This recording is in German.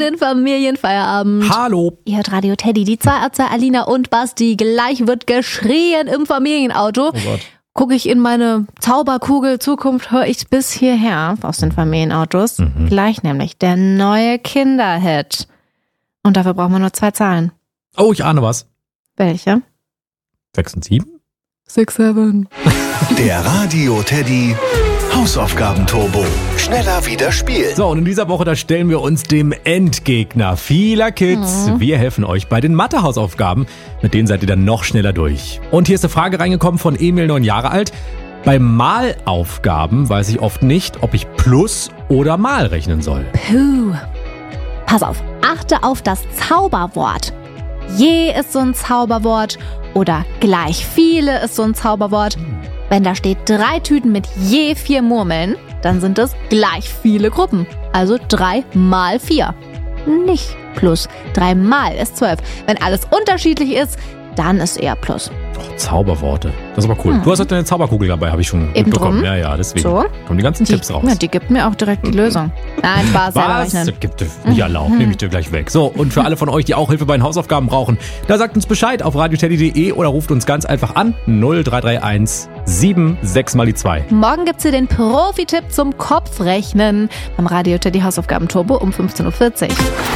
den Familienfeierabend. Hallo. Ihr hört Radio Teddy, die 2 Alina und Basti. Gleich wird geschrien im Familienauto. Oh Gott. Gucke ich in meine Zauberkugel Zukunft, höre ich bis hierher aus den Familienautos. Gleich nämlich der neue Kinderhit. Und dafür brauchen wir nur 2 Zahlen. Oh, ich ahne was. Welche? 6 und 7? 6, 7. Der Radio Teddy Hausaufgaben-Turbo. Schneller wieder spielen. So, und in dieser Woche, da stellen wir uns dem Endgegner vieler Kids. Wir helfen euch bei den Mathe-Hausaufgaben. Mit denen seid ihr dann noch schneller durch. Und hier ist eine Frage reingekommen von Emil, 9 Jahre alt. Bei Malaufgaben weiß ich oft nicht, ob ich Plus oder Mal rechnen soll. Puh. Pass auf, achte auf das Zauberwort. Je ist so ein Zauberwort oder gleich viele ist so ein Zauberwort. Wenn da steht 3 Tüten mit je 4 Murmeln, dann sind es gleich viele Gruppen. Also 3 mal 4. Nicht plus. 3 mal ist 12. Wenn alles unterschiedlich ist, dann ist eher plus. Oh, Zauberworte. Das ist aber cool. Du hast heute eine Zauberkugel dabei, habe ich schon Eben mitbekommen. drum. Ja, deswegen So. kommen die ganzen Tipps raus. Ja, die gibt mir auch direkt die Lösung. Nein, Spaß, selber Was? rechnen. Gibt es nicht erlaubt. Nehme ich dir gleich weg. So, und für alle von euch, die auch Hilfe bei den Hausaufgaben brauchen, da sagt uns Bescheid auf radioteddy.de oder ruft uns ganz einfach an 0331 76 mal die 2. Morgen gibt's hier den Profi-Tipp zum Kopfrechnen beim Radio Teddy Hausaufgaben Turbo um 15.40 Uhr.